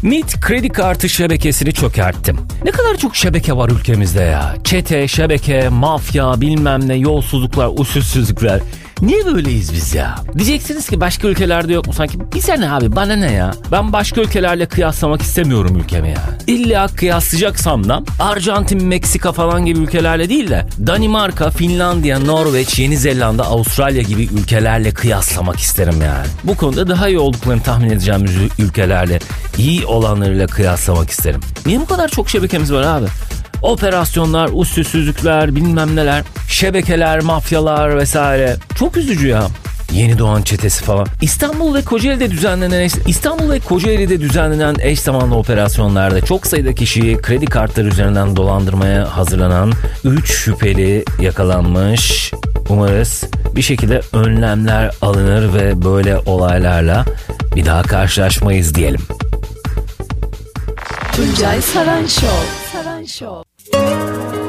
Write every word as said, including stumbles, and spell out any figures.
M İ T kredi kartı şebekesini çökerttim. Ne kadar çok şebeke var ülkemizde ya. Çete, şebeke, mafya, bilmem ne, yolsuzluklar, usulsüzlükler. Niye böyleyiz biz ya? Diyeceksiniz ki başka ülkelerde yok mu sanki? Bize ne abi, bana ne ya? Ben başka ülkelerle kıyaslamak istemiyorum ülkemi ya. İlla kıyaslayacaksam da Arjantin, Meksika falan gibi ülkelerle değil de Danimarka, Finlandiya, Norveç, Yeni Zelanda, Avustralya gibi ülkelerle kıyaslamak isterim yani. Bu konuda daha iyi olduklarını tahmin edeceğimiz ülkelerle, iyi olanlarıyla kıyaslamak isterim. Niye bu kadar çok şebekemiz var abi? Operasyonlar, usulsüzlükler, bilmem neler, şebekeler, mafyalar vesaire. Çok üzücü ya. Yeni doğan çetesi falan. İstanbul ve Kocaeli'de düzenlenen eş, İstanbul ve Kocaeli'de düzenlenen eş zamanlı operasyonlarda çok sayıda kişiyi kredi kartları üzerinden dolandırmaya hazırlanan üç şüpheli yakalanmış. Umarız bir şekilde önlemler alınır ve böyle olaylarla bir daha karşılaşmayız diyelim. Tuncay Saran Show. Saran Show.